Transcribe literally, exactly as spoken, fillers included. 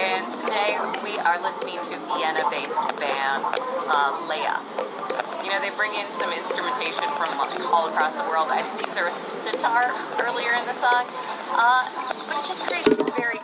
and today we are listening to Vienna-based band uh, Leia. You know, they bring in some instrumentation from like, all across the world. I believe there was some sitar earlier in the song, uh, but it just creates this very